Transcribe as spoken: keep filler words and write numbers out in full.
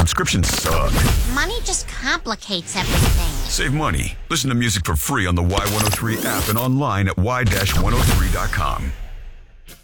subscriptions suck. Money just complicates everything. Save money. Listen to music for free on the Y one oh three app and online at y one oh three dot com.